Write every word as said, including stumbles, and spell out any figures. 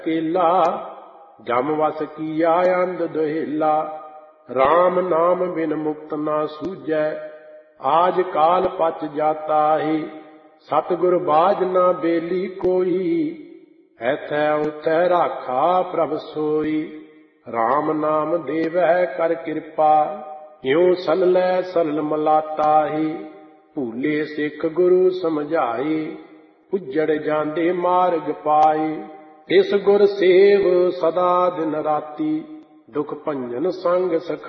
केला जम वस किया अंध दुहेला। राम नाम बिन मुक्त ना सूझै आज काल पच जाता है। सतगुर बाज ना बेली कोई ऐथै उथै राखा प्रभ सोई। राम नाम देवै कर कृपा इਉ सललै सरल मलाता है। भूले सिख गुरु समझाए उजड़ जांदे मार्ग पाए। तिस गुर सेव सदा दिन राती दुख भंजन संग सखा।